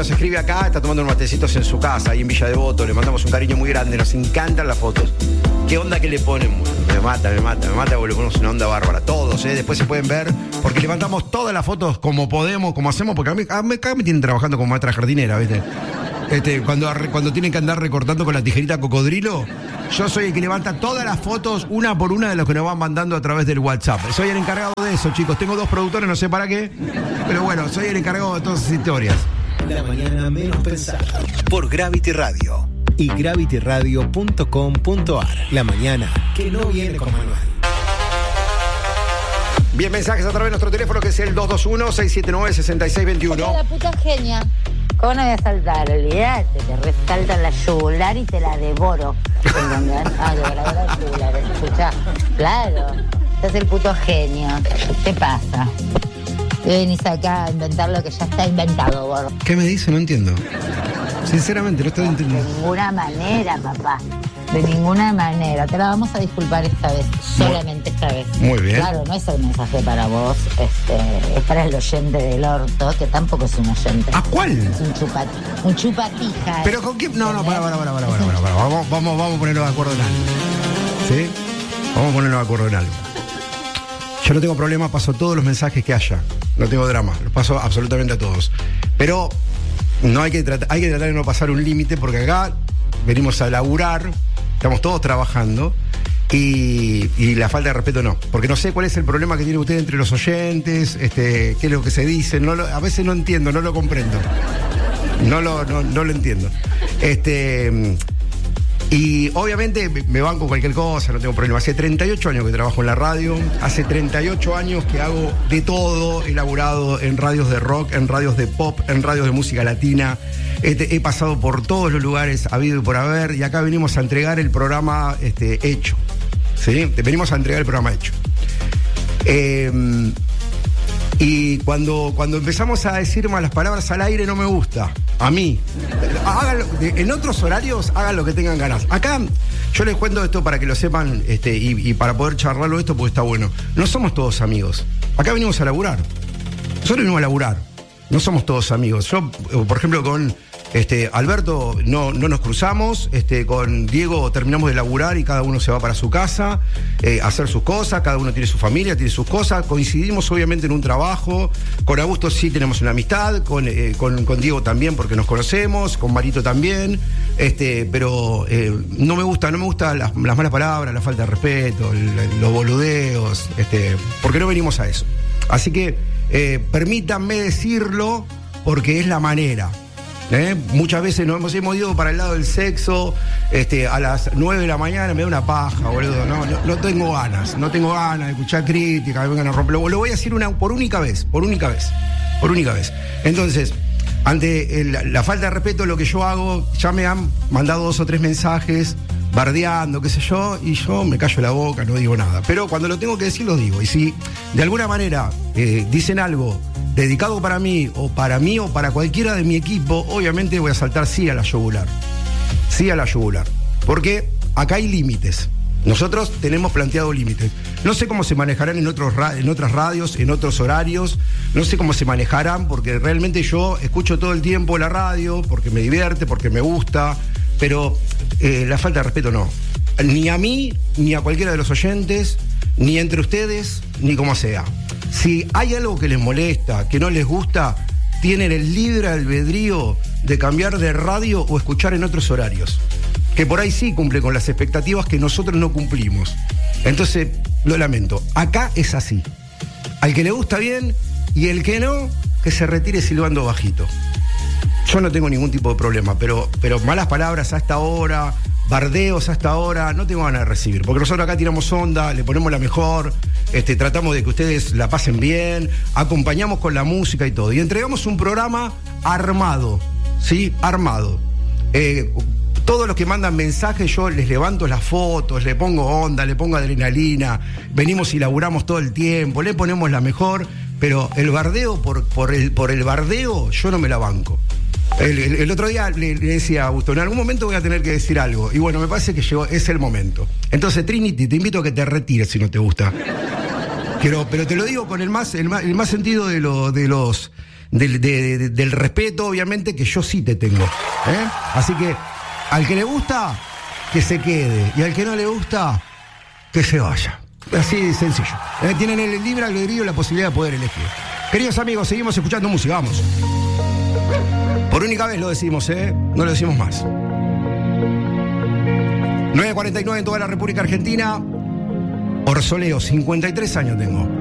nos escribe acá, está tomando unos matecitos en su casa, ahí en Villa Devoto, le mandamos un cariño muy grande, nos encantan las fotos. ¿Qué onda que le ponen? Me mata, porque le ponemos una onda bárbara. Todos, después se pueden ver, porque levantamos todas las fotos como podemos, como hacemos, porque acá me tienen trabajando como maestra jardinera, ¿viste? Cuando tienen que andar recortando con la tijerita cocodrilo, yo soy el que levanta todas las fotos una por una de los que nos van mandando a través del WhatsApp. Soy el encargado de eso, chicos. Tengo 2 productores, no sé para qué, pero bueno, soy el encargado de todas esas historias. La mañana menos pensada. Por Gravity Radio y gravityradio.com.ar. La mañana que no viene con manual. Bien, mensajes a través de nuestro teléfono que es el 221-679-6621. La puta genia. ¿Cómo no voy a saltar? Olvídate, te resalta la yugular y te la devoro. ¿Entendés? Devoradora de yugulares, escuchá. Claro, sos el puto genio. ¿Qué te pasa? Venís acá a inventar lo que ya está inventado, vos. ¿Qué me dice? No entiendo. Sinceramente, no estoy entendiendo. De ninguna manera, papá. De ninguna manera. Te la vamos a disculpar esta vez. Solamente esta vez. Muy bien. Claro, no es el mensaje para vos. Es para el oyente del orto, que tampoco es un oyente. ¿A cuál? Es un chupatija. ¿Pero con qué? No, para. Vamos a ponernos de acuerdo en algo. ¿Sí? Vamos a ponernos de acuerdo en algo. Yo no tengo problema, paso todos los mensajes que haya. No tengo drama. Los paso absolutamente a todos. Pero no hay que tratar de no pasar un límite, porque acá venimos a laburar, estamos todos trabajando y la falta de respeto no, porque no sé cuál es el problema que tiene usted entre los oyentes, qué es lo que se dice, a veces no entiendo, no lo comprendo, no lo entiendo. Y obviamente me banco cualquier cosa, no tengo problema. Hace 38 años que trabajo en la radio, hace 38 años que hago de todo, he laburado en radios de rock, en radios de pop, en radios de música latina, he pasado por todos los lugares habido y por haber, y acá venimos a entregar el programa hecho, ¿sí? Venimos a entregar el programa hecho. Y cuando empezamos a decir malas palabras al aire no me gusta. A mí. En otros horarios hagan lo que tengan ganas. Acá yo les cuento esto para que lo sepan y para poder charlarlo esto porque está bueno. No somos todos amigos. Acá venimos a laburar. Nosotros venimos a laburar. No somos todos amigos. Yo, por ejemplo, con Alberto no nos cruzamos, con Diego terminamos de laburar y cada uno se va para su casa a hacer sus cosas, cada uno tiene su familia, tiene sus cosas, coincidimos obviamente en un trabajo, con Augusto sí tenemos una amistad, con Diego también porque nos conocemos, con Marito también, pero no me gusta las malas palabras, la falta de respeto, los boludeos, porque no venimos a eso. Así que permítanme decirlo porque es la manera. Muchas veces nos hemos ido para el lado del sexo, a las 9 de la mañana me da una paja, boludo, no tengo ganas de escuchar críticas, me vengan a romper, lo voy a decir por única vez. Entonces, ante la falta de respeto, lo que yo hago, ya me han mandado 2 o 3 mensajes, bardeando, qué sé yo, y yo me callo la boca, no digo nada, pero cuando lo tengo que decir, lo digo, y si de alguna manera dicen algo dedicado para mí o para cualquiera de mi equipo, obviamente voy a saltar sí a la yugular, porque acá hay límites. Nosotros tenemos planteado límites. No sé cómo se manejarán en otras radios, en otros horarios, no sé cómo se manejarán, porque realmente yo escucho todo el tiempo la radio, porque me divierte, porque me gusta, pero la falta de respeto no. Ni a mí, ni a cualquiera de los oyentes, ni entre ustedes, ni como sea. Si hay algo que les molesta, que no les gusta, tienen el libre albedrío de cambiar de radio o escuchar en otros horarios, que por ahí sí cumple con las expectativas que nosotros no cumplimos. Entonces, lo lamento. Acá es así. Al que le gusta bien y el que no, que se retire silbando bajito. Yo no tengo ningún tipo de problema, pero malas palabras a esta hora, bardeos a esta hora, no tengo ganas de recibir, porque nosotros acá tiramos onda, le ponemos la mejor, tratamos de que ustedes la pasen bien, acompañamos con la música y todo, y entregamos un programa armado, ¿sí? Armado. Todos los que mandan mensajes, yo les levanto las fotos, le pongo onda, le pongo adrenalina, venimos y laburamos todo el tiempo, le ponemos la mejor, pero el bardeo por el bardeo, yo no me la banco. El otro día le decía a Augusto, en algún momento voy a tener que decir algo. Y bueno, me parece que es el momento. Entonces, Trinity, te invito a que te retires si no te gusta. Pero te lo digo con el más sentido de del respeto, obviamente, que yo sí te tengo. Así que, al que le gusta, que se quede. Y al que no le gusta, que se vaya. Así de sencillo. Tienen el libre albedrío y la posibilidad de poder elegir. Queridos amigos, seguimos escuchando música, vamos. Por única vez lo decimos, no lo decimos más. 9:49 en toda la República Argentina. Orsoleo, 53 años tengo.